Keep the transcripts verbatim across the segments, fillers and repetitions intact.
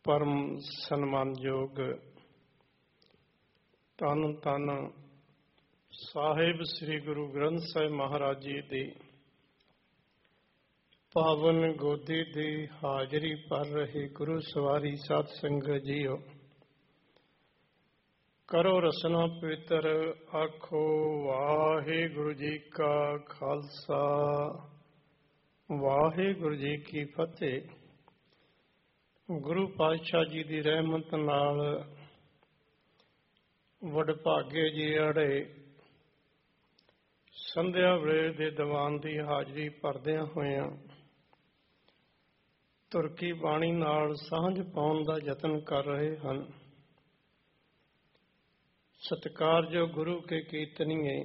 परम सन्मानयोग धन धन साहिब श्री गुरु ग्रंथ साहिब महाराज जी दी पावन गोदी दी हाजरी पर रहे गुरु सवारी साध संगत जीओ। करो रसना पवित्र आखो वाहे गुरु जी का खालसा वाहे गुरु जी की फतेह। गुरु पातशाह जी की रहमत नाल वडभागे जिहड़े संध्या वेले दे दीवान की हाजरी भरदियां होइयां तुरकी बाणी नाल सांझ पाउण दा यतन कर रहे हैं। सत्कारयोग गुरु के कीर्तनीए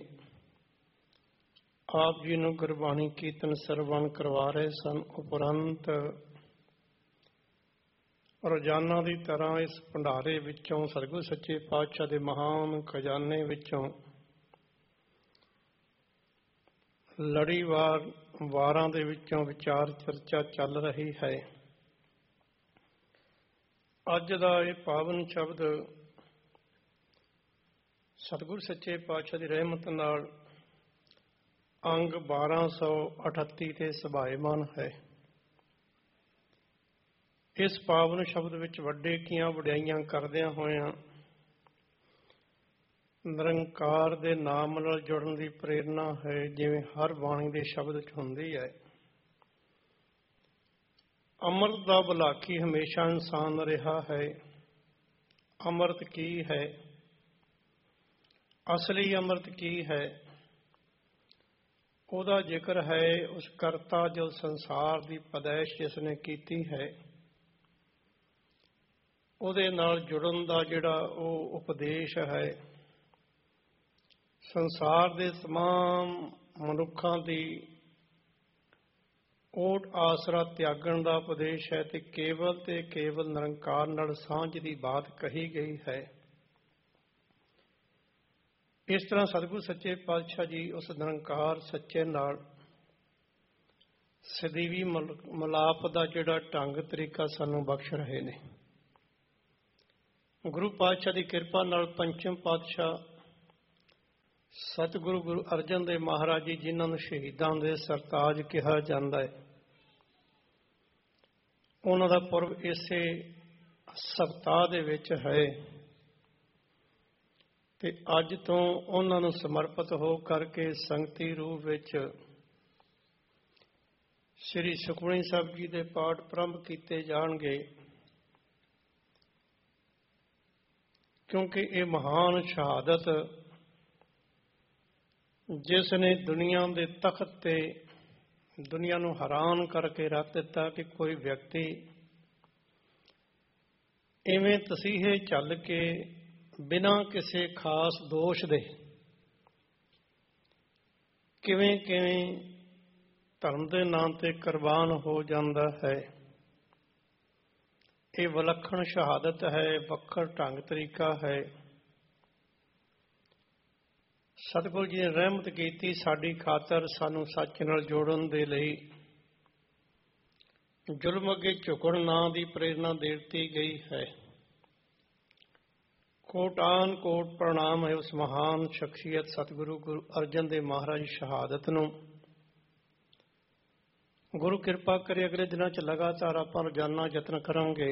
आप जी नूं गुरबाणी कीर्तन सरवण करवा रहे सन। उपरंत रोजाना की तरह इस भंडारे विचों सतगुरु सच्चे पातशाह के महान खजाने विचों लड़ीवार वारां दे विचों विचार चर्चा चल रही है। अज दा यह पावन शब्द सतगुरु सच्चे पातशाह की रहमत नाल अंग बारह सौ अठत्ती ते सभायमान है। इस पावन शब्द विच वड्डे कीआं वड्याइयां करदियां होइयां निरंकार दे नाम नाल जुड़न की प्रेरणा है, जिवें हर बाणी दे शब्द च हुंदी है। अमृत दा भुलाखी हमेशा इंसान रहा है। अमृत की है, असली अमृत की है, उहदा जिक्र है उस करता जो संसार की पैदाइश जिसने कीती है, ਉਹਦੇ ਨਾਲ जुड़न का जिहड़ा ਉਹ उपदेश है। संसार के तमाम मनुखों की ओट आसरा त्यागण का उपदेश है ते केवल ते केवल निरंकार नाल सांझ की बात कही गई है। इस तरह सतगुरु सच्चे पातशाह जी उस निरंकार सच्चे नाल सਦੀवी मलाप का जिहड़ा ढंग तरीका सानू बख्श रहे ने। गुरु पातशाह की किरपा नाल पंचम पातशाह सतगुरु गुरु अर्जन देव महाराज जी जिन्होंने शहीदां दे सरताज कहा जाता है, उन्हों का पुरब इसे सप्ताह दे विच है ते अज तो उन्होंने समर्पित हो करके संगती रूप विच श्री सुखमनी साहब जी के पाठ प्रारंभ किए जाणगे, क्योंकि ये महान शहादत जिसने दुनिया के तख्त ते दुनिया नूं हैरान करके रख दिता कि कोई व्यक्ति इवें तसीहे चल के बिना किसी खास दोष दे किवें किवें धर्म के नाम ते कुर्बान हो जाता है। ये विलक्षण शहादत है, वक्र ढंग तरीका है। सतगुरु जी ने रहमत की साडी खातर सानू सच नाल जोड़न दे लई जुल्म अगे झुकण ना दी प्रेरणा देती गई है। कोटान कोट प्रणाम है उस महान शख्सियत सतगुरु गुरु अर्जन देव महाराज शहादत नूं। गुरु किरपा करे अगले दिनों च लगातार आप रोजाना यत्न करांगे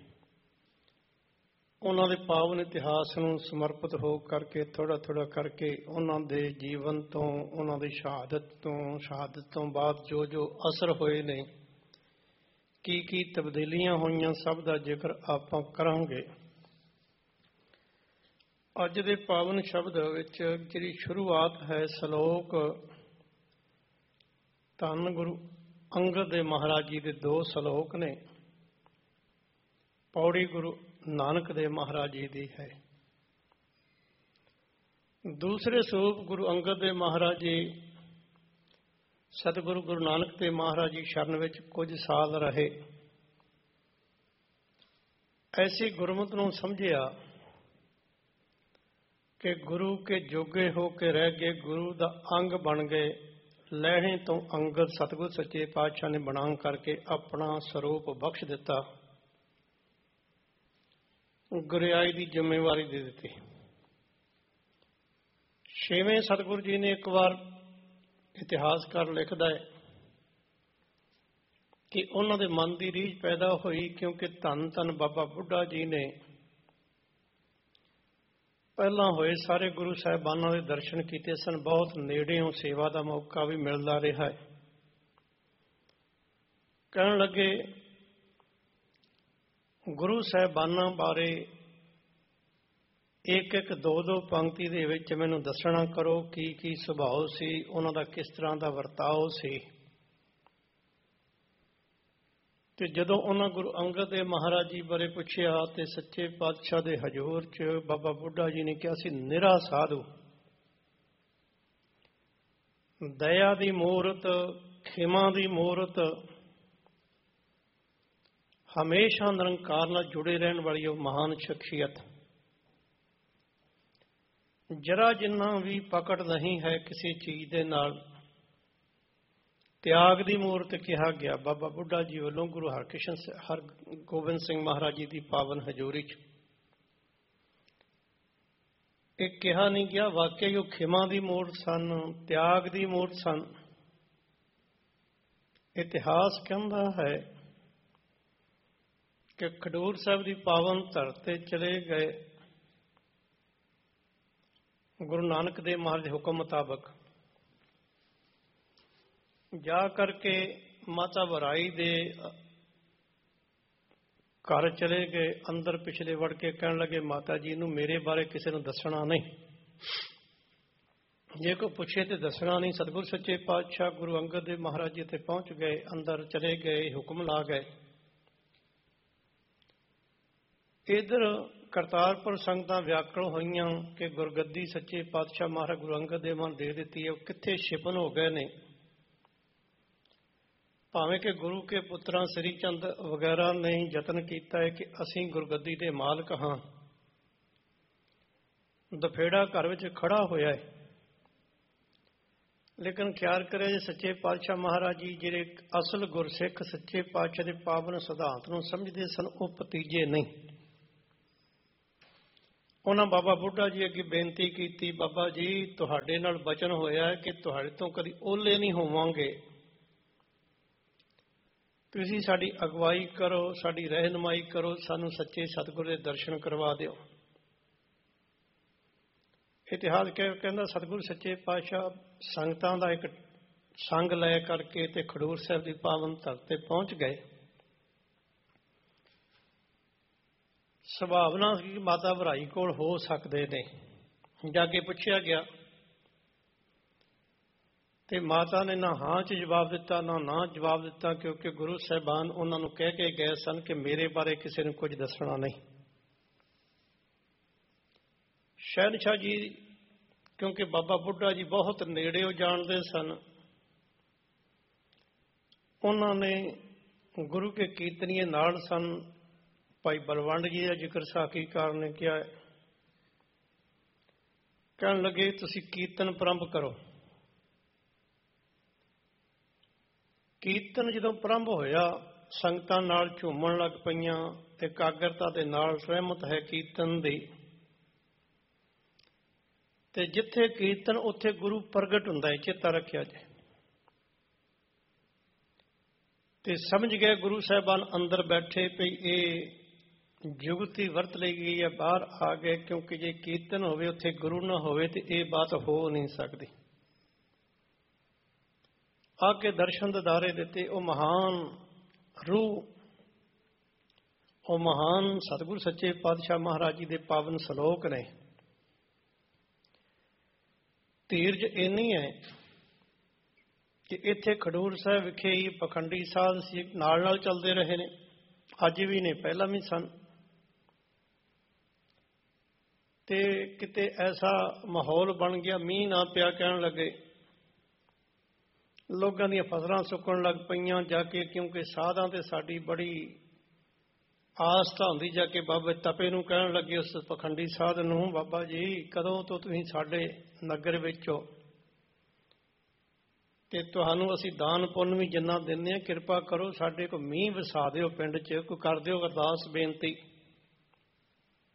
उन्होंने पावन इतिहास नूं समर्पित हो करके थोड़ा थोड़ा करके उन्होंने जीवन तो उन्होंने शहादत तो शहादत तो बाद जो जो असर होए ने की की तब्दीलियां होईयां सब का जिक्र आप करांगे। अज दे पावन शब्द विच जिहड़ी शुरुआत है सलोक धन गुरु अंगद देव महाराज जी के दो सलोक ने, पौड़ी गुरु नानक देव महाराज जी की है। दूसरे स्वरूप गुरु अंगद देव महाराज जी सतगुरु गुरु नानक देव महाराज जी शरण विच कुछ साल रहे। ऐसी गुरमत नूं समझिया कि गुरु के जोगे हो के रह गए, गुरु का अंग बन गए। लहणे तो अंगद सतगुरु सच्चे पातशाह ने बना करके अपना स्वरूप बख्श दिता। ਗੁਰਿਆਈ ਦੀ ਜ਼ਿੰਮੇਵਾਰੀ ਦੇ ਦਿੱਤੀ। ਛੇਵੇਂ ਸਤਿਗੁਰੂ ਜੀ ਨੇ ਇੱਕ ਵਾਰ ਇਤਿਹਾਸਕਾਰ ਲਿਖਦਾ ਹੈ ਕਿ ਉਹਨਾਂ ਦੇ ਮਨ ਦੀ ਰੀਝ ਪੈਦਾ ਹੋਈ, ਕਿਉਂਕਿ ਧੰਨ ਧੰਨ ਬਾਬਾ ਬੁੱਢਾ ਜੀ ਨੇ ਪਹਿਲਾਂ ਹੋਏ ਸਾਰੇ ਗੁਰੂ ਸਾਹਿਬਾਨਾਂ ਦੇ ਦਰਸ਼ਨ ਕੀਤੇ ਸਨ। ਬਹੁਤ ਨੇੜਿਓਂ ਸੇਵਾ ਦਾ ਮੌਕਾ ਵੀ ਮਿਲਦਾ ਰਿਹਾ ਹੈ। ਕਹਿਣ ਲੱਗੇ, ਗੁਰੂ ਸਾਹਿਬਾਨਾਂ ਬਾਰੇ ਇੱਕ ਇੱਕ ਦੋ ਦੋ ਪੰਕਤੀ ਦੇ ਵਿੱਚ ਮੈਨੂੰ ਦੱਸਣਾ ਕਰੋ ਕੀ ਕੀ ਸੁਭਾਅ ਸੀ, ਉਹਨਾਂ ਦਾ ਕਿਸ ਤਰ੍ਹਾਂ ਦਾ ਵਰਤਾਓ ਸੀ। ਤੇ ਜਦੋਂ ਉਹਨਾਂ ਗੁਰੂ ਅੰਗਦ ਦੇਵ ਮਹਾਰਾਜ ਜੀ ਬਾਰੇ ਪੁੱਛਿਆ ਤੇ ਸੱਚੇ ਪਾਤਸ਼ਾਹ ਦੇ ਹਜ਼ੂਰ 'ਚ ਬਾਬਾ ਬੁੱਢਾ ਜੀ ਨੇ ਕਿਹਾ ਸੀ, ਨਿਰਾ ਸਾਧੂ, ਦਇਆ ਦੀ ਮੂਰਤ, ਖਿਮਾ ਦੀ ਮੂਰਤ, ਹਮੇਸ਼ਾ ਨਿਰੰਕਾਰ ਨਾਲ ਜੁੜੇ ਰਹਿਣ ਵਾਲੀ ਉਹ ਮਹਾਨ ਸ਼ਖਸੀਅਤ, ਜਰਾ ਜਿੰਨਾ ਵੀ ਪਕੜ ਨਹੀਂ ਹੈ ਕਿਸੇ ਚੀਜ਼ ਦੇ ਨਾਲ। ਤਿਆਗ ਦੀ ਮੂਰਤ ਕਿਹਾ ਗਿਆ ਬਾਬਾ ਬੁੱਢਾ ਜੀ ਵੱਲੋਂ ਗੁਰੂ ਹਰਕ੍ਰਿਸ਼ਨ ਹਰਗੋਬਿੰਦ ਸਿੰਘ ਮਹਾਰਾਜ ਜੀ ਦੀ ਪਾਵਨ ਹਜ਼ੂਰੀ 'ਚ। ਇਹ ਕਿਹਾ ਨਹੀਂ ਗਿਆ, ਵਾਕਈ ਉਹ ਖਿਮਾ ਦੀ ਮੂਰਤ ਸਨ, ਤਿਆਗ ਦੀ ਮੂਰਤ ਸਨ। ਇਤਿਹਾਸ ਕਹਿੰਦਾ ਹੈ ਕਿ ਖਡੂਰ ਸਾਹਿਬ ਦੀ ਪਾਵਨ ਧਰਤੀ ਤੇ ਚਲੇ ਗਏ ਗੁਰੂ ਨਾਨਕ ਦੇਵ ਮਹਾਰਾਜ ਦੇ ਹੁਕਮ ਮੁਤਾਬਕ। ਜਾ ਕਰਕੇ ਮਾਤਾ ਵਰਾਈ ਦੇ ਘਰ ਚਲੇ ਗਏ, ਅੰਦਰ ਪਿਛਲੇ ਵੜ ਕੇ ਕਹਿਣ ਲੱਗੇ, ਮਾਤਾ ਜੀ ਨੂੰ ਮੇਰੇ ਬਾਰੇ ਕਿਸੇ ਨੂੰ ਦੱਸਣਾ ਨਹੀਂ, ਜੇ ਕੋਈ ਪੁੱਛੇ ਤੇ ਦੱਸਣਾ ਨਹੀਂ। ਸਤਿਗੁਰ ਸੱਚੇ ਪਾਤਸ਼ਾਹ ਗੁਰੂ ਅੰਗਦ ਦੇਵ ਮਹਾਰਾਜ ਜੀ ਤੇ ਪਹੁੰਚ ਗਏ, ਅੰਦਰ ਚਲੇ ਗਏ, ਹੁਕਮ ਲਾ ਗਏ। ਇਧਰ ਕਰਤਾਰਪੁਰ ਸੰਗਤਾਂ ਵਿਆਕੁਲ ਹੋਈਆਂ ਕਿ ਗੁਰਗੱਦੀ ਸੱਚੇ ਪਾਤਸ਼ਾਹ ਮਹਾਰਾਜ ਗੁਰੂ ਅੰਗਦ ਦੇਵ ਮਹਾਰਾਜ ਦੇ ਦਿੱਤੀ ਹੈ, ਉਹ ਕਿੱਥੇ ਛਿਪਨ ਹੋ ਗਏ ਨੇ। ਭਾਵੇਂ ਕਿ ਗੁਰੂ ਕੇ ਪੁੱਤਰਾਂ ਸ੍ਰੀ ਚੰਦ ਵਗੈਰਾ ਨੇ ਯਤਨ ਕੀਤਾ ਹੈ ਕਿ ਅਸੀਂ ਗੁਰਗੱਦੀ ਦੇ ਮਾਲਕ ਹਾਂ, ਦਫੇੜਾ ਘਰ ਵਿੱਚ ਖੜਾ ਹੋਇਆ ਹੈ, ਲੇਕਿਨ ਖਿਆਲ ਕਰਿਆ ਜੇ ਸੱਚੇ ਪਾਤਸ਼ਾਹ ਮਹਾਰਾਜ ਜੀ ਜਿਹੜੇ ਅਸਲ ਗੁਰਸਿੱਖ ਸੱਚੇ ਪਾਤਸ਼ਾਹ ਦੇ ਪਾਵਨ ਸਿਧਾਂਤ ਨੂੰ ਸਮਝਦੇ ਸਨ, ਉਹ ਭਤੀਜੇ ਨਹੀਂ। ਉਹਨਾਂ ਬਾਬਾ ਬੁੱਢਾ ਜੀ ਅੱਗੇ ਬੇਨਤੀ ਕੀਤੀ, ਬਾਬਾ ਜੀ ਤੁਹਾਡੇ ਨਾਲ ਬਚਨ ਹੋਇਆ ਹੈ ਕਿ ਤੁਹਾਡੇ ਤੋਂ ਕਦੀ ਓਹਲੇ ਨਹੀਂ ਹੋਵਾਂਗੇ, ਤੁਸੀਂ ਸਾਡੀ ਅਗਵਾਈ ਕਰੋ, ਸਾਡੀ ਰਹਿਨੁਮਾਈ ਕਰੋ, ਸਾਨੂੰ ਸੱਚੇ ਸਤਿਗੁਰ ਦੇ ਦਰਸ਼ਨ ਕਰਵਾ ਦਿਓ। ਇਤਿਹਾਸ ਕਹਿੰਦਾ ਸਤਿਗੁਰ ਸੱਚੇ ਪਾਤਸ਼ਾਹ ਸੰਗਤਾਂ ਦਾ ਇੱਕ ਸੰਗ ਲੈ ਕਰਕੇ ਤੇ ਖਡੂਰ ਸਾਹਿਬ ਦੀ ਪਾਵਨ ਧਰਤੀ ਤੇ ਪਹੁੰਚ ਗਏ। ਸੁਭਾਵਨਾ ਸੀ ਮਾਤਾ ਵਰਾਈ ਕੋਲ ਹੋ ਸਕਦੇ ਨੇ। ਜਾ ਕੇ ਪੁੱਛਿਆ ਗਿਆ ਤੇ ਮਾਤਾ ਨੇ ਨਾ ਹਾਂ 'ਚ ਜਵਾਬ ਦਿੱਤਾ, ਨਾ ਨਾ ਜਵਾਬ ਦਿੱਤਾ, ਕਿਉਂਕਿ ਗੁਰੂ ਸਾਹਿਬਾਨ ਉਹਨਾਂ ਨੂੰ ਕਹਿ ਕੇ ਗਏ ਸਨ ਕਿ ਮੇਰੇ ਬਾਰੇ ਕਿਸੇ ਨੂੰ ਕੁਝ ਦੱਸਣਾ ਨਹੀਂ। ਸ਼ਹਿਨਸ਼ਾਹ ਜੀ ਕਿਉਂਕਿ ਬਾਬਾ ਬੁੱਢਾ ਜੀ ਬਹੁਤ ਨੇੜਿਓਂ ਜਾਣਦੇ ਸਨ, ਉਹਨਾਂ ਨੇ ਗੁਰੂ ਕੇ ਕੀਰਤਨੀਏ ਨਾਲ ਸਨ। ਭਾਈ ਬਲਵੰਡ ਜੀ ਦਾ ਜ਼ਿਕਰ ਸਾਖੀਕਾਰ ਨੇ ਕਿਹਾ, ਕਹਿਣ ਲੱਗੇ ਤੁਸੀਂ ਕੀਰਤਨ ਪ੍ਰਾਰੰਭ ਕਰੋ। ਕੀਰਤਨ ਜਦੋਂ ਪ੍ਰਾਰੰਭ ਹੋਇਆ, ਸੰਗਤਾਂ ਨਾਲ ਝੂਮਣ ਲੱਗ ਪਈਆਂ ਤੇ ਇਕਾਗਰਤਾ ਦੇ ਨਾਲ ਰਹਿਮਤ ਹੈ ਕੀਰਤਨ ਦੀ। ਤੇ ਜਿੱਥੇ ਕੀਰਤਨ ਉੱਥੇ ਗੁਰੂ ਪ੍ਰਗਟ ਹੁੰਦਾ ਹੈ, ਚੇਤਾ ਰੱਖਿਆ ਜੇ। ਤੇ ਸਮਝ ਗਏ ਗੁਰੂ ਸਾਹਿਬਾਨ ਅੰਦਰ ਬੈਠੇ ਪਈ ਇਹ ਜੁਗਤੀ ਵਰਤ ਲਈ ਗਈ ਹੈ, ਬਾਹਰ ਆ ਗਏ, ਕਿਉਂਕਿ ਜੇ ਕੀਰਤਨ ਹੋਵੇ ਉੱਥੇ ਗੁਰੂ ਨਾ ਹੋਵੇ ਤੇ ਇਹ ਬਾਤ ਹੋ ਨਹੀਂ ਸਕਦੀ। ਆ ਕੇ ਦਰਸ਼ਨ ਦਿਦਾਰੇ ਦਿੱਤੇ। ਉਹ ਮਹਾਨ ਰੂਹ, ਉਹ ਮਹਾਨ ਸਤਿਗੁਰ ਸੱਚੇ ਪਾਤਸ਼ਾਹ ਮਹਾਰਾਜ ਜੀ ਦੇ ਪਾਵਨ ਸਲੋਕ ਨੇ। ਧੀਰਜ ਇੰਨੀ ਹੈ ਕਿ ਇੱਥੇ ਖਡੂਰ ਸਾਹਿਬ ਵਿਖੇ ਹੀ ਪਖੰਡੀ ਸਾਧ ਸੀ, ਨਾਲ ਨਾਲ ਚੱਲਦੇ ਰਹੇ ਨੇ, ਅੱਜ ਵੀ ਨੇ, ਪਹਿਲਾਂ ਵੀ ਸਨ। ਤੇ ਕਿਤੇ ਐਸਾ ਮਾਹੌਲ ਬਣ ਗਿਆ, ਮੀਂਹ ਨਾ ਪਿਆ, ਕਹਿਣ ਲੱਗੇ ਲੋਕਾਂ ਦੀਆਂ ਫਸਲਾਂ ਸੁੱਕਣ ਲੱਗ ਪਈਆਂ ਜਾ ਕੇ, ਕਿਉਂਕਿ ਸਾਧਾਂ ਤੇ ਸਾਡੀ ਬੜੀ ਆਸਥਾ ਹੁੰਦੀ। ਜਾ ਕੇ ਬਾਬੇ ਤਪੇ ਨੂੰ ਕਹਿਣ ਲੱਗੇ ਉਸ ਪਖੰਡੀ ਸਾਧ ਨੂੰ, ਬਾਬਾ ਜੀ ਕਦੋਂ ਤੋਂ ਤੁਸੀਂ ਸਾਡੇ ਨਗਰ ਵਿੱਚ ਹੋ ਤੇ ਤੁਹਾਨੂੰ ਅਸੀਂ ਦਾਨ ਪੁੰਨ ਵੀ ਜਿੰਨਾ ਦਿੰਦੇ ਹਾਂ, ਕਿਰਪਾ ਕਰੋ ਸਾਡੇ ਕੋਲ ਮੀਂਹ ਵਸਾ ਦਿਓ, ਪਿੰਡ 'ਚ ਕੋਈ ਕਰ ਦਿਓ ਅਰਦਾਸ ਬੇਨਤੀ।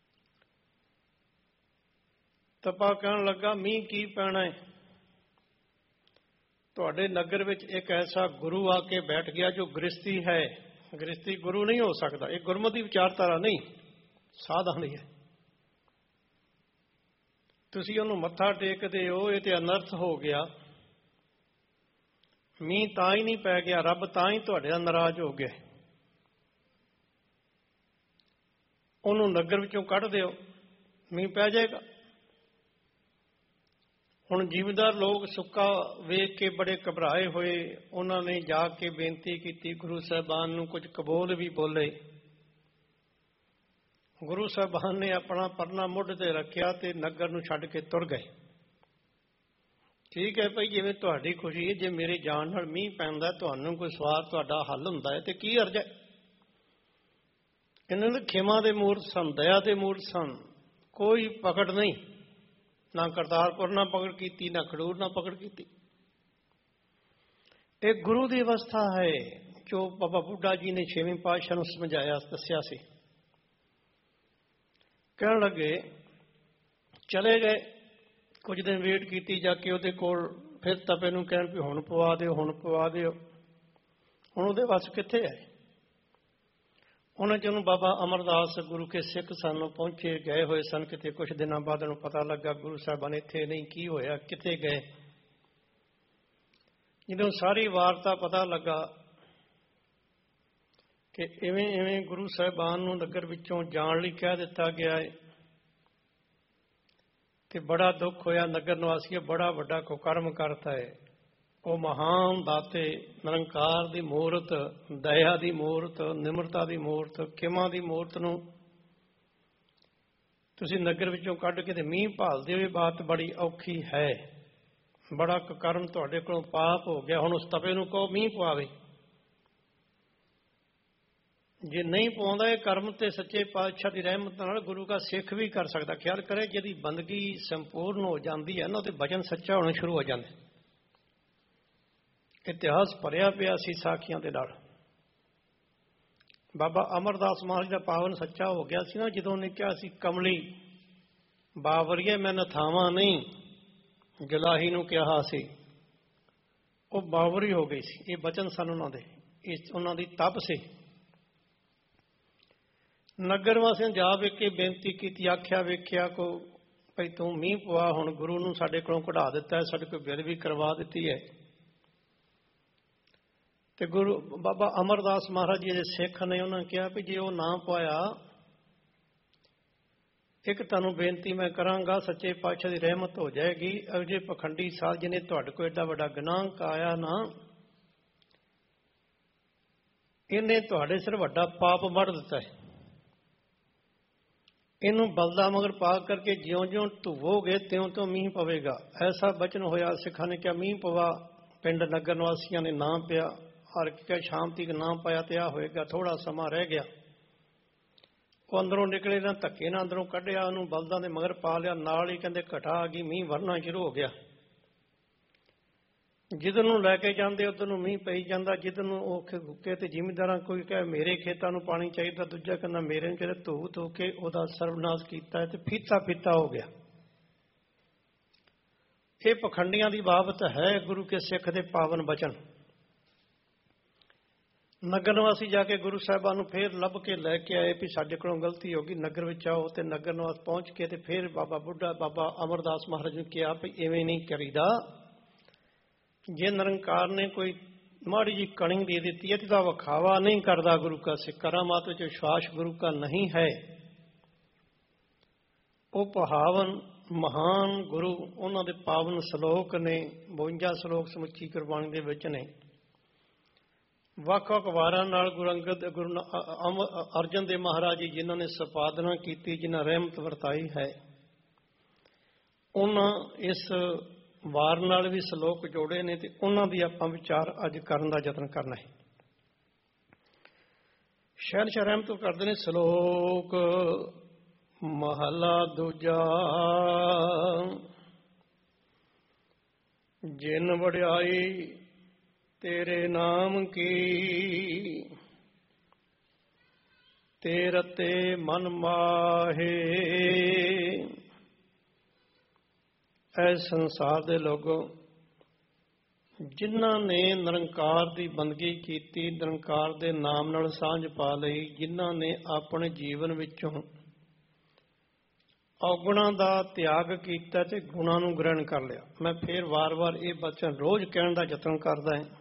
ਤਪਾ ਕਹਿਣ ਲੱਗਾ ਮੀਂਹ ਕੀ ਪੈਣਾ ਹੈ। ਤੁਹਾਡੇ ਨਗਰ ਵਿੱਚ ਇੱਕ ਐਸਾ ਗੁਰੂ ਆ ਕੇ ਬੈਠ ਗਿਆ ਜੋ ਗ੍ਰਸਤੀ ਹੈ। ਗ੍ਰਸਤੀ ਗੁਰੂ ਨਹੀਂ ਹੋ ਸਕਦਾ। ਇਹ ਗੁਰਮਤਿ ਵਿਚਾਰਧਾਰਾ ਨਹੀਂ, ਸਾਧਾਂ ਦੀ ਹੈ। ਤੁਸੀਂ ਉਹਨੂੰ ਮੱਥਾ ਟੇਕਦੇ ਹੋ, ਇਹ ਤੇ ਅਨਰਥ ਹੋ ਗਿਆ। ਮੀਂਹ ਤਾਂ ਹੀ ਨਹੀਂ ਪੈ ਗਿਆ, ਰੱਬ ਤਾਂ ਹੀ ਤੁਹਾਡੇ ਨਾਲ ਨਾਰਾਜ਼ ਹੋ ਗਿਆ। ਉਹਨੂੰ ਨਗਰ ਵਿੱਚੋਂ ਕੱਢ ਦਿਓ, ਮੀਂਹ ਪੈ ਜਾਏਗਾ। ਹੁਣ ਜ਼ਿਮੀਂਦਾਰ ਲੋਕ ਸੁੱਕਾ ਵੇਖ ਕੇ ਬੜੇ ਘਬਰਾਏ ਹੋਏ। ਉਹਨਾਂ ਨੇ ਜਾ ਕੇ ਬੇਨਤੀ ਕੀਤੀ ਗੁਰੂ ਸਾਹਿਬਾਨ ਨੂੰ, ਕੁਝ ਕਬੋਲ ਵੀ ਬੋਲੇ। ਗੁਰੂ ਸਾਹਿਬਾਨ ਨੇ ਆਪਣਾ ਪਰਨਾ ਮੁੱਢ ਤੇ ਰੱਖਿਆ ਤੇ ਨਗਰ ਨੂੰ ਛੱਡ ਕੇ ਤੁਰ ਗਏ। ਠੀਕ ਹੈ ਭਾਈ, ਜਿਵੇਂ ਤੁਹਾਡੀ ਖੁਸ਼ੀ ਹੈ, ਜੇ ਮੇਰੇ ਜਾਣ ਨਾਲ ਮੀਂਹ ਪੈਂਦਾ ਤੁਹਾਨੂੰ ਕੋਈ ਸਵਾਰ ਤੁਹਾਡਾ ਹੱਲ ਹੁੰਦਾ ਹੈ ਤੇ ਕੀ ਅਰਜ਼ ਹੈ। ਇਹਨਾਂ ਦੇ ਖਿਮਾ ਦੇ ਮੂਰਤ ਸਨ, ਦਇਆ ਦੇ ਮੂਰਤ ਸਨ। ਕੋਈ ਪਕੜ ਨਹੀਂ, ਨਾ ਕਰਤਾਰਪੁਰ ਨਾ ਪਕੜ ਕੀਤੀ, ਨਾ ਖਡੂਰ ਨਾ ਪਕੜ ਕੀਤੀ। ਇਹ ਗੁਰੂ ਦੀ ਅਵਸਥਾ ਹੈ ਜੋ ਬਾਬਾ ਬੁੱਢਾ ਜੀ ਨੇ ਛੇਵੇਂ ਪਾਤਸ਼ਾਹ ਨੂੰ ਸਮਝਾਇਆ, ਦੱਸਿਆ ਸੀ। ਕਹਿਣ ਲੱਗੇ, ਚਲੇ ਗਏ। ਕੁਝ ਦਿਨ ਵੇਟ ਕੀਤੀ ਜਾ ਕੇ ਉਹਦੇ ਕੋਲ, ਫਿਰ ਤਪੇ ਨੂੰ ਕਹਿਣ ਵੀ ਹੁਣ ਪਵਾ ਦਿਓ, ਹੁਣ ਪਵਾ ਦਿਓ। ਹੁਣ ਉਹਦੇ ਵੱਸ ਕਿੱਥੇ ਹੈ। ਉਹਨਾਂ ਚ ਉਹਨੂੰ ਬਾਬਾ ਅਮਰਦਾਸ ਗੁਰੂ ਕੇ ਸਿੱਖ ਸਾਨੂੰ ਪਹੁੰਚੇ, ਗਏ ਹੋਏ ਸਨ ਕਿਤੇ। ਕੁਛ ਦਿਨਾਂ ਬਾਅਦ ਉਹਨੂੰ ਪਤਾ ਲੱਗਾ ਗੁਰੂ ਸਾਹਿਬਾਨ ਇੱਥੇ ਨਹੀਂ, ਕੀ ਹੋਇਆ, ਕਿੱਥੇ ਗਏ। ਜਦੋਂ ਸਾਰੀ ਵਾਰਤਾ ਪਤਾ ਲੱਗਾ ਕਿ ਇਵੇਂ ਇਵੇਂ ਗੁਰੂ ਸਾਹਿਬਾਨ ਨੂੰ ਨਗਰ ਵਿੱਚੋਂ ਜਾਣ ਲਈ ਕਹਿ ਦਿੱਤਾ ਗਿਆ ਹੈ, ਤੇ ਬੜਾ ਦੁੱਖ ਹੋਇਆ। ਨਗਰ ਨਿਵਾਸੀਏ, ਬੜਾ ਵੱਡਾ ਕੁਕਰਮ ਕਰਤਾ ਹੈ। ਉਹ ਮਹਾਨ ਦਾਤੇ, ਨਿਰੰਕਾਰ ਦੀ ਮੂਰਤ, ਦਇਆ ਦੀ ਮੂਰਤ, ਨਿਮਰਤਾ ਦੀ ਮੂਰਤ, ਖਿਮਾ ਦੀ ਮੂਰਤ ਨੂੰ ਤੁਸੀਂ ਨਗਰ ਵਿੱਚੋਂ ਕੱਢ ਕੇ ਤੇ ਮੀਂਹ ਭਾਲਦੇ ਹੋ। ਇਹ ਬਾਤ ਬੜੀ ਔਖੀ ਹੈ। ਬੜਾ ਕੁਕਰਮ ਤੁਹਾਡੇ ਕੋਲੋਂ ਪਾਪ ਹੋ ਗਿਆ। ਹੁਣ ਉਸ ਤਪੇ ਨੂੰ ਕਹੋ ਮੀਂਹ ਪਵਾਵੇ। ਜੇ ਨਹੀਂ ਪਵਾਉਂਦਾ ਇਹ ਕਰਮ, ਤੇ ਸੱਚੇ ਪਾਤਸ਼ਾਹ ਦੀ ਰਹਿਮਤ ਨਾਲ ਗੁਰੂ ਦਾ ਸਿੱਖ ਵੀ ਕਰ ਸਕਦਾ। ਖਿਆਲ ਕਰੇ, ਜਿਹਦੀ ਬੰਦਗੀ ਸੰਪੂਰਨ ਹੋ ਜਾਂਦੀ ਹੈ ਨਾ, ਉਹਦੇ ਬਚਨ ਸੱਚਾ ਹੋਣਾ ਸ਼ੁਰੂ ਹੋ ਜਾਂਦੇ। ਇਤਿਹਾਸ ਭਰਿਆ ਪਿਆ ਸੀ ਸਾਖੀਆਂ ਦੇ ਨਾਲ। ਬਾਬਾ ਅਮਰਦਾਸ ਮਹਾਰਾਜ ਦਾ ਪਾਵਨ ਸੱਚਾ ਹੋ ਗਿਆ ਸੀ ਨਾ, ਜਦੋਂ ਉਹਨੇ ਕਿਹਾ ਸੀ ਕਮਲੀ ਬਾਵਰੀਏ ਮੈਂ ਨਥਾਵਾਂ ਨਹੀਂ, ਜਲਾਹੀ ਨੂੰ ਕਿਹਾ ਸੀ, ਉਹ ਬਾਵਰੀ ਹੋ ਗਈ ਸੀ। ਇਹ ਬਚਨ ਸਨ ਉਹਨਾਂ ਦੇ, ਇਹ ਉਹਨਾਂ ਦੀ ਤਪ ਸੀ। ਨਗਰ ਵਾਸੀਆਂ ਜਾ ਵੇਖ ਕੇ ਬੇਨਤੀ ਕੀਤੀ, ਆਖਿਆ ਵੇਖਿਆ ਕੋ ਭਈ ਤੂੰ ਮੀਂਹ ਪਵਾ। ਹੁਣ ਗੁਰੂ ਨੂੰ ਸਾਡੇ ਕੋਲੋਂ ਕਢਾ ਦਿੱਤਾ ਹੈ, ਸਾਡੇ ਕੋਲ ਬਿਲ ਵੀ ਕਰਵਾ ਦਿੱਤੀ ਹੈ। ਤੇ ਗੁਰੂ ਬਾਬਾ ਅਮਰਦਾਸ ਮਹਾਰਾਜ ਜੀ ਦੇ ਸਿੱਖ ਨੇ, ਉਹਨਾਂ ਕਿਹਾ ਵੀ ਜੇ ਉਹ ਨਾ ਪਾਇਆ, ਇੱਕ ਤੁਹਾਨੂੰ ਬੇਨਤੀ ਮੈਂ ਕਰਾਂਗਾ, ਸੱਚੇ ਪਾਤਸ਼ਾਹ ਦੀ ਰਹਿਮਤ ਹੋ ਜਾਏਗੀ। ਅਜੇ ਪਖੰਡੀ ਸਾਧ ਜਿਹਨੇ ਤੁਹਾਡੇ ਕੋਲ ਏਡਾ ਵੱਡਾ ਗੁਨਾਹ ਕਾਇਆ ਨਾ, ਇਹਨੇ ਤੁਹਾਡੇ ਸਿਰ ਵੱਡਾ ਪਾਪ ਮੜ ਦਿੱਤਾ ਹੈ। ਇਹਨੂੰ ਬਲਦਾ ਮਗਰ ਪਾ ਕਰਕੇ ਜਿਉਂ-ਜਿਉਂ ਧੁਵੋਗੇ ਤਿਉਂ ਤਿਉਂ ਮੀਂਹ ਪਵੇਗਾ। ਐਸਾ ਬਚਨ ਹੋਇਆ। ਸਿੱਖਾਂ ਨੇ ਕਿਹਾ ਮੀਂਹ ਪਵਾ। ਪਿੰਡ ਨਗਰ ਨਿਵਾਸੀਆਂ ਨੇ ਨਾ ਪਿਆ। ਹਰ ਕਿਹਾ ਸ਼ਾਮ ਤੀਕ ਨਾ ਪਾਇਆ ਤੇ ਆ ਹੋਏਗਾ। ਥੋੜਾ ਸਮਾਂ ਰਹਿ ਗਿਆ। ਉਹ ਅੰਦਰੋਂ ਨਿਕਲੇ ਨਾ, ਧੱਕੇ ਨਾਲ ਅੰਦਰੋਂ ਕੱਢਿਆ, ਉਹਨੂੰ ਬਲਦਾਂ ਦੇ ਮਗਰ ਪਾ ਲਿਆ। ਨਾਲ ਹੀ ਕਹਿੰਦੇ ਘਟਾ ਆ ਗਈ, ਮੀਂਹ ਵਰਨਾ ਸ਼ੁਰੂ ਹੋ ਗਿਆ। ਜਿੱਧਰ ਨੂੰ ਲੈ ਕੇ ਜਾਂਦੇ ਉੱਧਰ ਨੂੰ ਮੀਂਹ ਪਈ ਜਾਂਦਾ। ਜਿੱਧਰ ਨੂੰ ਔਖੇ ਹੁੱਕੇ ਤੇ ਜ਼ਿਮੀਂਦਾਰਾਂ, ਕੋਈ ਕਹੇ ਮੇਰੇ ਖੇਤਾਂ ਨੂੰ ਪਾਣੀ ਚਾਹੀਦਾ, ਦੂਜਾ ਕਹਿੰਦਾ ਮੇਰੇ ਨੂੰ ਚਾਹੀਦਾ। ਧੋ ਧੋ ਕੇ ਉਹਦਾ ਸਰਵਨਾਸ਼ ਕੀਤਾ ਤੇ ਫੀਤਾ ਫੀਤਾ ਹੋ ਗਿਆ। ਇਹ ਪਖੰਡੀਆਂ ਦੀ ਬਾਬਤ ਹੈ ਗੁਰੂ ਕੇ ਸਿੱਖ ਦੇ ਪਾਵਨ ਬਚਨ। ਨਗਰ ਨਿਵਾਸੀ ਜਾ ਕੇ ਗੁਰੂ ਸਾਹਿਬਾਨ ਨੂੰ ਫੇਰ ਲੱਭ ਕੇ ਲੈ ਕੇ ਆਏ ਵੀ ਸਾਡੇ ਕੋਲੋਂ ਗਲਤੀ ਹੋ ਗਈ, ਨਗਰ ਵਿੱਚ ਆਓ। ਤੇ ਨਗਰ ਨਿਵਾਸ ਪਹੁੰਚ ਕੇ ਤੇ ਫੇਰ ਬਾਬਾ ਬੁੱਢਾ ਬਾਬਾ ਅਮਰਦਾਸ ਮਹਾਰਾਜ ਨੂੰ ਕਿਹਾ ਵੀ ਇਵੇਂ ਨਹੀਂ ਕਰੀਦਾ। ਜੇ ਨਿਰੰਕਾਰ ਨੇ ਕੋਈ ਮਾੜੀ ਜੀ ਕਣੀ ਦੇ ਦਿੱਤੀ ਹੈ ਤੇ ਤਾਂ ਵਿਖਾਵਾ ਨਹੀਂ ਕਰਦਾ ਗੁਰੂ ਕਾ ਸਿੱਖ। ਕਰਾਮਾਤ ਵਿੱਚ ਵਿਸ਼ਵਾਸ ਗੁਰੂ ਕਾ ਨਹੀਂ ਹੈ। ਉਹ ਪਹਾਵਨ ਮਹਾਨ ਗੁਰੂ, ਉਹਨਾਂ ਦੇ ਪਾਵਨ ਸ਼ਲੋਕ ਨੇ, ਬਵੰਜਾ ਸ਼ਲੋਕ ਸਮੁੱਚੀ ਗੁਰਬਾਣੀ ਦੇ ਵਿੱਚ ਨੇ। ਵੱਖ ਵੱਖ ਵਾਰਾਂ ਨਾਲ ਗੁਰੂ ਅੰਗਦ, ਗੁਰੂ ਅਰਜਨ ਦੇਵ ਮਹਾਰਾਜ ਜੀ ਜਿਨ੍ਹਾਂ ਨੇ ਸੰਪਾਦਨਾ ਕੀਤੀ, ਜਿਨ੍ਹਾਂ ਰਹਿਮਤ ਵਰਤਾਈ ਹੈ, ਉਹਨਾਂ ਇਸ ਵਾਰ ਨਾਲ ਵੀ ਸ਼ਲੋਕ ਜੋੜੇ ਨੇ ਤੇ ਉਹਨਾਂ ਦੀ ਆਪਾਂ ਵਿਚਾਰ ਅੱਜ ਕਰਨ ਦਾ ਯਤਨ ਕਰਨਾ ਹੈ। ਸ਼ਹਿਨਸ਼ਾਹ ਰਹਿਮਤ ਕਰਦੇ ਨੇ। ਸ਼ਲੋਕ ਮਹਲਾ ਦੂਜਾ। ਜਿਨ ਵਡਿਆਈ ਤੇਰੇ ਨਾਮ ਕੀ, ਤੇ ਰਤੇ ਮਨ ਮਾਹੇ। ਐ ਸੰਸਾਰ ਦੇ ਲੋਗੋ, ਜਿਨ੍ਹਾਂ ਨੇ ਨਿਰੰਕਾਰ ਦੀ ਬੰਦਗੀ ਕੀਤੀ, ਨਿਰੰਕਾਰ ਦੇ ਨਾਮ ਨਾਲ ਸਾਂਝ ਪਾ ਲਈ, ਜਿਨ੍ਹਾਂ ਨੇ ਆਪਣੇ ਜੀਵਨ ਵਿੱਚੋਂ ਔਗੁਣਾਂ ਦਾ ਤਿਆਗ ਕੀਤਾ ਤੇ ਗੁਣਾਂ ਨੂੰ ਗ੍ਰਹਿਣ ਕਰ ਲਿਆ। ਮੈਂ ਫੇਰ ਵਾਰ-ਵਾਰ ਇਹ ਬਚਨ ਰੋਜ਼ ਕਹਿਣ ਦਾ ਯਤਨ ਕਰਦਾ ਹਾਂ।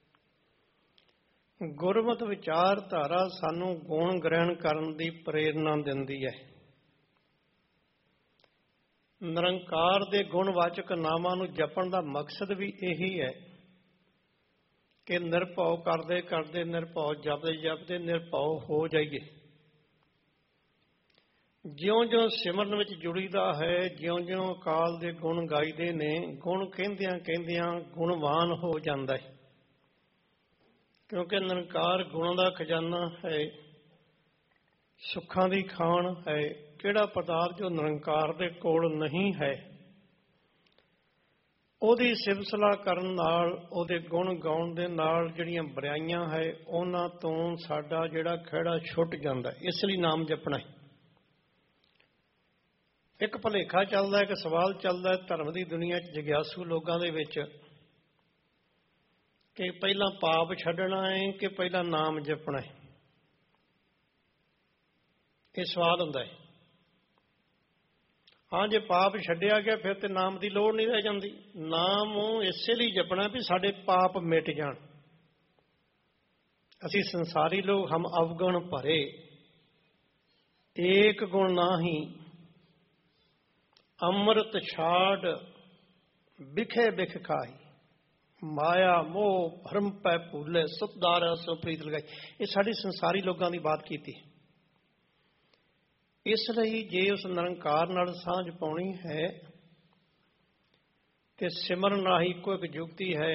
ਗੁਰਮਤਿ ਵਿਚਾਰਧਾਰਾ ਸਾਨੂੰ ਗੁਣ ਗ੍ਰਹਿਣ ਕਰਨ ਦੀ ਪ੍ਰੇਰਨਾ ਦਿੰਦੀ ਹੈ। ਨਿਰੰਕਾਰ ਦੇ ਗੁਣਵਾਚਕ ਨਾਮਾਂ ਨੂੰ ਜਪਣ ਦਾ ਮਕਸਦ ਵੀ ਇਹੀ ਹੈ ਕਿ ਨਿਰਭਉ ਕਰਦੇ ਕਰਦੇ, ਨਿਰਭਉ ਜਪਦੇ ਜਪਦੇ ਨਿਰਭਉ ਹੋ ਜਾਈਏ। ਜਿਉਂ-ਜਿਉਂ ਸਿਮਰਨ ਵਿੱਚ ਜੁੜੀਦਾ ਹੈ, ਜਿਉਂ-ਜਿਉਂ ਅਕਾਲ ਦੇ ਗੁਣ ਗਾਈਦੇ ਨੇ, ਗੁਣ ਕਹਿੰਦਿਆਂ ਕਹਿੰਦਿਆਂ ਗੁਣਵਾਨ ਹੋ ਜਾਂਦਾ ਹੈ। ਕਿਉਂਕਿ ਨਿਰੰਕਾਰ ਗੁਣਾਂ ਦਾ ਖਜ਼ਾਨਾ ਹੈ, ਸੁੱਖਾਂ ਦੀ ਖਾਣ ਹੈ। ਕਿਹੜਾ ਪਦਾਰਥ ਜੋ ਨਿਰੰਕਾਰ ਦੇ ਕੋਲ ਨਹੀਂ ਹੈ, ਉਹਦੀ ਸਿਫਤ ਸਲਾਹ ਕਰਨ ਨਾਲ, ਉਹਦੇ ਗੁਣ ਗਾਉਣ ਦੇ ਨਾਲ ਜਿਹੜੀਆਂ ਬੁਰਾਈਆਂ ਹੈ ਉਹਨਾਂ ਤੋਂ ਸਾਡਾ ਜਿਹੜਾ ਖਹਿੜਾ ਛੁੱਟ ਜਾਂਦਾ। ਇਸ ਲਈ ਨਾਮ ਜਪਣਾ ਹੈ। ਇੱਕ ਭੁਲੇਖਾ ਚੱਲਦਾ, ਇੱਕ ਸਵਾਲ ਚੱਲਦਾ ਧਰਮ ਦੀ ਦੁਨੀਆ 'ਚ ਜਗਿਆਸੂ ਲੋਕਾਂ ਦੇ ਵਿੱਚ ਕਿ ਪਹਿਲਾਂ ਪਾਪ ਛੱਡਣਾ ਹੈ ਕਿ ਪਹਿਲਾਂ ਨਾਮ ਜਪਣਾ ਹੈ। ਇਹ ਸਵਾਲ ਹੁੰਦਾ ਹੈ। ਹਾਂ, ਜੇ ਪਾਪ ਛੱਡਿਆ ਗਿਆ ਫਿਰ ਤੇ ਨਾਮ ਦੀ ਲੋੜ ਨਹੀਂ ਰਹਿ ਜਾਂਦੀ। ਨਾਮ ਇਸੇ ਲਈ ਜਪਣਾ ਵੀ ਸਾਡੇ ਪਾਪ ਮਿਟ ਜਾਣ। ਅਸੀਂ ਸੰਸਾਰੀ ਲੋਕ ਹਮ ਅਵਗੁਣ ਭਰੇ, ਏਕ ਗੁਣ ਨਾਹੀ, ਅੰਮ੍ਰਿਤ ਛਾੜ ਬਿਖੇ ਬਿਖ ਖਾਈ, ਮਾਇਆ ਮੋਹ ਭਰਮ ਪੈ ਭੂਲੇ, ਸੁਤਦਾਰ ਸੋ ਪ੍ਰੀਤ ਲਗਾਈ। ਇਹ ਸਾਡੀ ਸੰਸਾਰੀ ਲੋਕਾਂ ਦੀ ਬਾਤ ਕੀਤੀ। ਇਸ ਲਈ ਜੇ ਉਸ ਨਿਰੰਕਾਰ ਨਾਲ ਸਾਂਝ ਪਾਉਣੀ ਹੈ ਤੇ ਸਿਮਰਨ ਰਾਹੀਂ ਇੱਕੋ ਇੱਕ ਜੁਗਤੀ ਹੈ,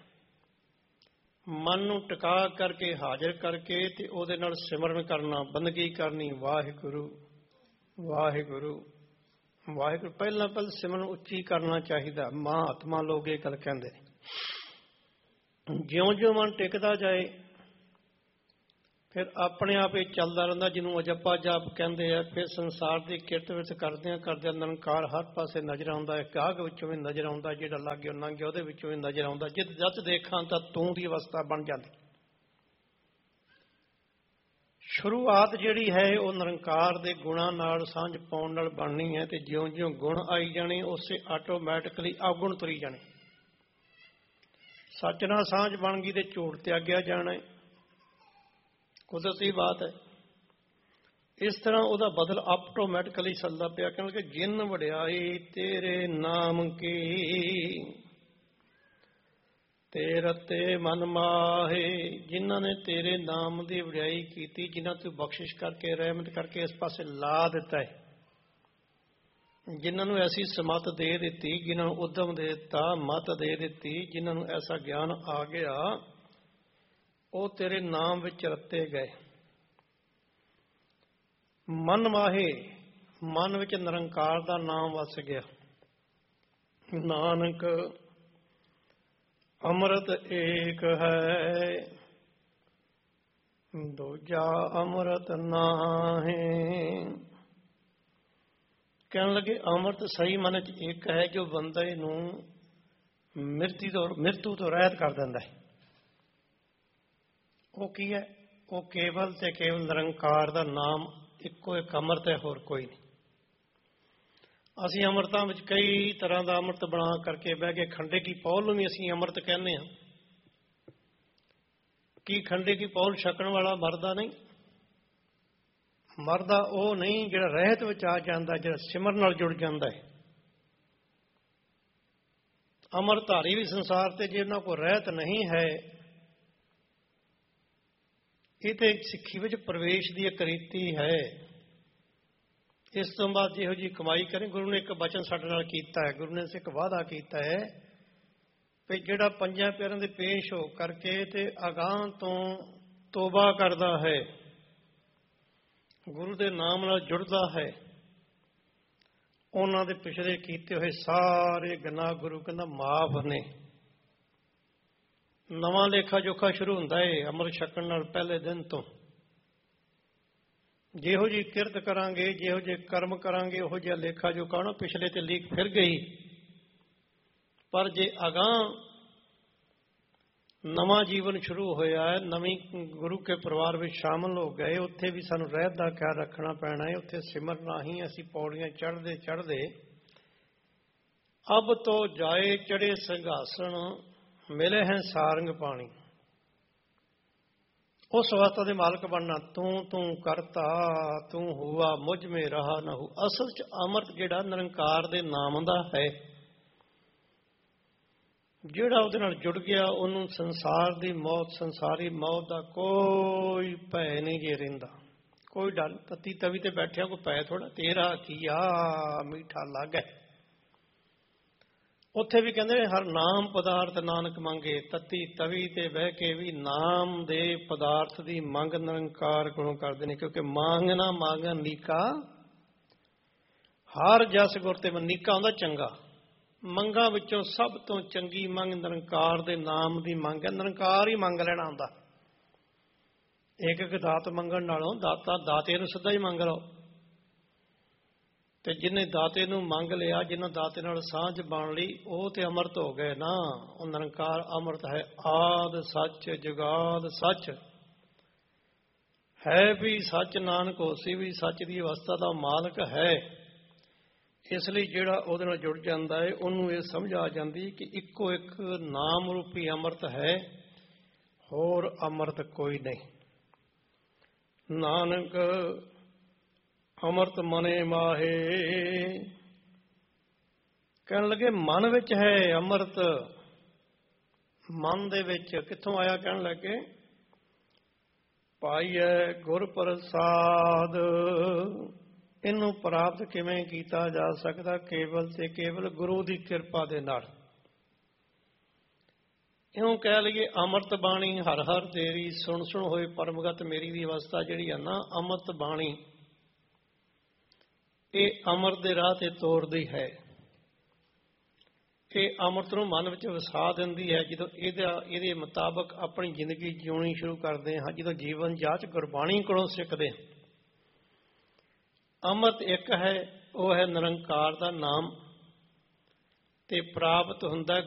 ਮਨ ਨੂੰ ਟਿਕਾ ਕਰਕੇ, ਹਾਜ਼ਰ ਕਰਕੇ ਤੇ ਉਹਦੇ ਨਾਲ ਸਿਮਰਨ ਕਰਨਾ, ਬੰਦਗੀ ਕਰਨੀ। ਵਾਹਿਗੁਰੂ ਵਾਹਿਗੁਰੂ ਵਾਹਿਗੁਰੂ। ਪਹਿਲਾਂ ਪਹਿਲ ਸਿਮਰਨ ਉੱਚੀ ਕਰਨਾ ਚਾਹੀਦਾ। ਮਹਾਤਮਾ ਲੋਕ ਇਹ ਗੱਲ ਕਹਿੰਦੇ ਨੇ। ਜਿਉਂ ਜਿਉਂ ਮਨ ਟਿਕਦਾ ਜਾਏ ਫਿਰ ਆਪਣੇ ਆਪ ਇਹ ਚੱਲਦਾ ਰਹਿੰਦਾ, ਜਿਹਨੂੰ ਅਜੱਪਾ ਜਾਪ ਕਹਿੰਦੇ ਆ। ਫਿਰ ਸੰਸਾਰ ਦੀ ਕਿਰਤ ਵਿੱਚ ਕਰਦਿਆਂ ਕਰਦਿਆਂ ਨਿਰੰਕਾਰ ਹਰ ਪਾਸੇ ਨਜ਼ਰ ਆਉਂਦਾ ਹੈ। ਗਾਹਕ ਵਿੱਚੋਂ ਵੀ ਨਜ਼ਰ ਆਉਂਦਾ, ਜਿਹੜਾ ਲਾਗੇ ਲੰਘ ਗਿਆ ਉਹਦੇ ਵਿੱਚੋਂ ਵੀ ਨਜ਼ਰ ਆਉਂਦਾ। ਜਿੱਦ ਜੱਤ ਦੇਖਾਂ ਤਾਂ ਤੂੰ ਦੀ ਅਵਸਥਾ ਬਣ ਜਾਂਦੀ। ਸ਼ੁਰੂਆਤ ਜਿਹੜੀ ਹੈ ਉਹ ਨਿਰੰਕਾਰ ਦੇ ਗੁਣਾਂ ਨਾਲ ਸਾਂਝ ਪਾਉਣ ਨਾਲ ਬਣਨੀ ਹੈ। ਤੇ ਜਿਉਂ ਜਿਉਂ ਗੁਣ ਆਈ ਜਾਣੇ, ਉਸੇ ਆਟੋਮੈਟਿਕਲੀ ਅਵਗੁਣ ਤੁਰੀ ਜਾਣੇ। ਸੱਚ ਨਾਲ ਸਾਂਝ ਬਣ ਗਈ ਤੇ ਝੂਠ ਤਿਆਗਿਆ ਜਾਣਾ ਹੈ। ਕੁਦਰਤੀ ਬਾਤ ਹੈ। ਇਸ ਤਰ੍ਹਾਂ ਉਹਦਾ ਬਦਲ ਆਟੋਮੈਟਿਕਲੀ ਚੱਲਦਾ ਪਿਆ। ਕਿਉਂਕਿ ਜਿਨ ਵਡਿਆਈ ਤੇਰੇ ਨਾਮ ਕੀ, ਤੇਰੇ ਤੇ ਮਨ ਮਾਹੇ। ਜਿਨ੍ਹਾਂ ਨੇ ਤੇਰੇ ਨਾਮ ਦੀ ਵਡਿਆਈ ਕੀਤੀ, ਜਿਨ੍ਹਾਂ ਤੂੰ ਬਖਸ਼ਿਸ਼ ਕਰਕੇ, ਰਹਿਮਤ ਕਰਕੇ ਇਸ ਪਾਸੇ ਲਾ ਦਿੱਤਾ ਹੈ, ਜਿਨ੍ਹਾਂ ਨੂੰ ਐਸੀ ਸਮੱਤ ਦੇ ਦਿੱਤੀ, ਜਿਨ੍ਹਾਂ ਨੂੰ ਉਦਮ ਦੇ ਦਿੱਤਾ, ਮਤ ਦੇ ਦਿੱਤੀ, ਜਿਨ੍ਹਾਂ ਨੂੰ ਐਸਾ ਗਿਆਨ ਆ ਗਿਆ, ਉਹ ਤੇਰੇ ਨਾਮ ਵਿੱਚ ਰਤੇ ਗਏ। ਮਨ ਮਾਹੇ, ਮਨ ਵਿੱਚ ਨਿਰੰਕਾਰ ਦਾ ਨਾਮ ਵਸ ਗਿਆ। ਨਾਨਕ ਅੰਮ੍ਰਿਤ ਏਕ ਹੈ, ਦੂਜਾ ਅੰਮ੍ਰਿਤ ਨਾਹੀਂ। ਕਹਿਣ ਲੱਗੇ ਅੰਮ੍ਰਿਤ ਸਹੀ ਮਨ ਚ ਇੱਕ ਹੈ, ਜੋ ਬੰਦੇ ਨੂੰ ਮਿਰਤੀ ਤੋਂ ਮਿਰਤੂ ਤੋਂ ਰਹਿਤ ਕਰ ਦਿੰਦਾ ਹੈ। ਉਹ ਕੀ ਹੈ? ਉਹ ਕੇਵਲ ਤੇ ਕੇਵਲ ਨਿਰੰਕਾਰ ਦਾ ਨਾਮ। ਇੱਕੋ ਇੱਕ ਅੰਮ੍ਰਿਤ ਹੈ, ਹੋਰ ਕੋਈ ਨਹੀਂ। ਅਸੀਂ ਅੰਮ੍ਰਿਤਾਂ ਵਿੱਚ ਕਈ ਤਰ੍ਹਾਂ ਦਾ ਅੰਮ੍ਰਿਤ ਬਣਾ ਕਰਕੇ ਬਹਿ ਕੇ, ਖੰਡੇ ਕੀ ਪੌਲ ਨੂੰ ਵੀ ਅਸੀਂ ਅੰਮ੍ਰਿਤ ਕਹਿੰਦੇ ਹਾਂ। ਕੀ ਖੰਡੇ ਕੀ ਪੌਲ ਛਕਣ ਵਾਲਾ ਮਰਦਾ ਨਹੀਂ? ਮਰਦਾ ਉਹ ਨਹੀਂ ਜਿਹੜਾ ਰਹਿਤ ਵਿੱਚ ਆ ਜਾਂਦਾ, ਜਿਹੜਾ ਸਿਮਰਨ ਨਾਲ ਜੁੜ ਜਾਂਦਾ ਹੈ। ਅੰਮ੍ਰਿਤਧਾਰੀ ਵੀ ਸੰਸਾਰ ਤੇ ਜੇ ਉਹਨਾਂ ਕੋਲ ਰਹਿਤ ਨਹੀਂ ਹੈ, ਇਹ ਤੇ ਸਿੱਖੀ ਵਿੱਚ ਪ੍ਰਵੇਸ਼ ਦੀ ਇੱਕ ਰੀਤੀ ਹੈ। ਇਸ ਤੋਂ ਬਾਅਦ ਜਿਹੋ ਜਿਹੀ ਕਮਾਈ ਕਰੇ, ਗੁਰੂ ਨੇ ਇੱਕ ਬਚਨ ਸਾਡੇ ਨਾਲ ਕੀਤਾ ਹੈ। ਗੁਰੂ ਨੇ ਇੱਕ ਵਾਅਦਾ ਕੀਤਾ ਹੈ ਵੀ ਜਿਹੜਾ ਪੰਜਾਂ ਪਿਆਰਿਆਂ ਦੇ ਪੇਸ਼ ਹੋ ਕਰਕੇ ਤੇ ਅਗਾਂਹ ਤੋਂ ਤੋਬਾ ਕਰਦਾ ਹੈ, ਗੁਰੂ ਦੇ ਨਾਮ ਨਾਲ ਜੁੜਦਾ ਹੈ, ਉਹਨਾਂ ਦੇ ਪਿਛਲੇ ਕੀਤੇ ਹੋਏ ਸਾਰੇ ਗੁਨਾਹ ਗੁਰੂ ਕਹਿੰਦਾ ਮਾਫ ਨੇ। ਨਵਾਂ ਲੇਖਾ ਜੋਖਾ ਸ਼ੁਰੂ ਹੁੰਦਾ ਹੈ ਅੰਮ੍ਰਿਤ ਛਕਣ ਨਾਲ ਪਹਿਲੇ ਦਿਨ ਤੋਂ। ਜਿਹੋ ਜਿਹੀ ਕਿਰਤ ਕਰਾਂਗੇ, ਜਿਹੋ ਜਿਹੇ ਕਰਮ ਕਰਾਂਗੇ, ਉਹੋ ਜਿਹਾ ਲੇਖਾ ਜੋਖਾ ਨਾ ਪਿਛਲੇ ਤੇ ਲੀਕ ਫਿਰ ਗਈ। ਪਰ ਜੇ ਅਗਾਂਹ ਨਵਾਂ ਜੀਵਨ ਸ਼ੁਰੂ ਹੋਇਆ ਹੈ, ਨਵੀਂ ਗੁਰੂ ਕੇ ਪਰਿਵਾਰ ਵਿੱਚ ਸ਼ਾਮਲ ਹੋ ਗਏ, ਉੱਥੇ ਵੀ ਸਾਨੂੰ ਰਹਿਤ ਦਾ ਖਿਆਲ ਰੱਖਣਾ ਪੈਣਾ ਹੈ। ਉੱਥੇ ਸਿਮਰਨਾ ਹੀ ਅਸੀਂ ਪੌੜੀਆਂ ਚੜ੍ਹਦੇ ਚੜ੍ਹਦੇ ਅਬ ਤੋਂ ਜਾਏ ਚੜੇ ਸਿੰਘਾਸਣ ਮਿਲੇ ਹੈ ਸਾਰੰਗ ਪਾਣੀ। ਉਸ ਅਵਸਥਾ ਦੇ ਮਾਲਕ ਬਣਨਾ। ਤੂੰ ਤੂੰ ਕਰਤਾ ਤੂੰ ਹੁਆ ਮੁਝ ਮੇ ਰਹਾ ਨਾ ਹੂ। ਅਸਲ 'ਚ ਅੰਮ੍ਰਿਤ ਜਿਹੜਾ ਨਿਰੰਕਾਰ ਦੇ ਨਾਮ ਦਾ ਹੈ, ਜਿਹੜਾ ਉਹਦੇ ਨਾਲ ਜੁੜ ਗਿਆ ਉਹਨੂੰ ਸੰਸਾਰ ਦੀ ਮੌਤ, ਸੰਸਾਰੀ ਮੌਤ ਦਾ ਕੋਈ ਭੈ ਨਹੀਂ ਜੇ ਰਹਿੰਦਾ, ਕੋਈ ਡਰ। ਤੱਤੀ ਤਵੀ ਤੇ ਬੈਠਿਆ ਕੋਈ ਭੈ ਥੋੜਾ, ਤੇਰਾ ਕੀਆ ਮੀਠਾ ਲੱਗ ਹੈ। ਉੱਥੇ ਵੀ ਕਹਿੰਦੇ ਨੇ ਹਰ ਨਾਮ ਪਦਾਰਥ ਨਾਨਕ ਮੰਗੇ। ਤੱਤੀ ਤਵੀ ਤੇ ਬਹਿ ਕੇ ਵੀ ਨਾਮ ਦੇ ਪਦਾਰਥ ਦੀ ਮੰਗ ਨਿਰੰਕਾਰ ਕੋਲੋਂ ਕਰਦੇ ਨੇ, ਕਿਉਂਕਿ ਮੰਗ ਨਾ ਮੰਗ ਨੀਕਾ ਹਰ ਜਸ ਗੁਰ ਤੇ। ਨੀਕਾ ਹੁੰਦਾ ਚੰਗਾ, ਮੰਗਾਂ ਵਿੱਚੋਂ ਸਭ ਤੋਂ ਚੰਗੀ ਮੰਗ ਨਿਰੰਕਾਰ ਦੇ ਨਾਮ ਦੀ ਮੰਗ ਹੈ। ਨਿਰੰਕਾਰ ਹੀ ਮੰਗ ਲੈਣਾ ਹੁੰਦਾ। ਇੱਕ ਇੱਕ ਦਾਤ ਮੰਗਣ ਨਾਲੋਂ ਦਾਤਾ ਦਾਤੇ ਨੂੰ ਸਿੱਧਾ ਹੀ ਮੰਗ ਲਓ। ਤੇ ਜਿਹਨੇ ਦਾਤੇ ਨੂੰ ਮੰਗ ਲਿਆ, ਜਿਹਨਾਂ ਦਾਤੇ ਨਾਲ ਸਾਂਝ ਬਣ ਲਈ, ਉਹ ਤੇ ਅੰਮ੍ਰਿਤ ਹੋ ਗਏ ਨਾ। ਉਹ ਨਿਰੰਕਾਰ ਅੰਮ੍ਰਿਤ ਹੈ। ਆਦ ਸੱਚ ਜੁਗਾਦ ਸੱਚ ਹੈ ਵੀ ਸੱਚ, ਨਾਨਕ ਹੋਸੀ ਵੀ ਸੱਚ ਦੀ ਅਵਸਥਾ ਦਾ ਮਾਲਕ ਹੈ। ਇਸ ਲਈ ਜਿਹੜਾ ਉਹਦੇ ਨਾਲ ਜੁੜ ਜਾਂਦਾ ਹੈ ਉਹਨੂੰ ਇਹ ਸਮਝ ਆ ਜਾਂਦੀ ਕਿ ਇੱਕੋ ਇੱਕ ਨਾਮ ਰੂਪੀ ਅੰਮ੍ਰਿਤ ਹੈ, ਹੋਰ ਅੰਮ੍ਰਿਤ ਕੋਈ ਨਹੀਂ। ਨਾਨਕ ਅੰਮ੍ਰਿਤ ਮਨੇ ਮਾਹੇ। ਕਹਿਣ ਲੱਗੇ ਮਨ ਵਿੱਚ ਹੈ ਅੰਮ੍ਰਿਤ। ਮਨ ਦੇ ਵਿੱਚ ਕਿੱਥੋਂ ਆਇਆ? ਕਹਿਣ ਲੱਗੇ ਪਾਈਐ ਗੁਰ ਪ੍ਰਸਾਦ। ਇਹਨੂੰ ਪ੍ਰਾਪਤ ਕਿਵੇਂ ਕੀਤਾ ਜਾ ਸਕਦਾ? ਕੇਵਲ ਤੇ ਕੇਵਲ ਗੁਰੂ ਦੀ ਕਿਰਪਾ ਦੇ ਨਾਲ। ਇਉਂ ਕਹਿ ਲਈਏ ਅੰਮ੍ਰਿਤ ਬਾਣੀ ਹਰ ਹਰ ਤੇਰੀ, ਸੁਣ ਸੁਣ ਹੋਏ ਪਰਮਗਤ ਮੇਰੀ ਦੀ ਅਵਸਥਾ ਜਿਹੜੀ ਆ ਨਾ, ਅੰਮ੍ਰਿਤ ਬਾਣੀ ਇਹ ਅੰਮ੍ਰਿਤ ਦੇ ਰਾਹ ਤੇ ਤੋਰਦੀ ਹੈ। ਇਹ ਅੰਮ੍ਰਿਤ ਨੂੰ ਮਨ ਵਿੱਚ ਵਸਾ ਦਿੰਦੀ ਹੈ। ਜਦੋਂ ਇਹਦਾ ਇਹਦੇ ਮੁਤਾਬਕ ਆਪਣੀ ਜ਼ਿੰਦਗੀ ਜਿਉਣੀ ਸ਼ੁਰੂ ਕਰਦੇ ਹਾਂ, ਜਦੋਂ ਜੀਵਨ ਜਾਂਚ ਗੁਰਬਾਣੀ ਕੋਲੋਂ ਸਿੱਖਦੇ ਹਾਂ। ਅੰਮ੍ਰਿਤ ਇੱਕ ਹੈ, ਉਹ ਹੈ ਨਿਰੰਕਾਰ ਦਾ ਨਾਮ, ਤੇ ਪ੍ਰਾਪਤ ਹੁੰਦਾ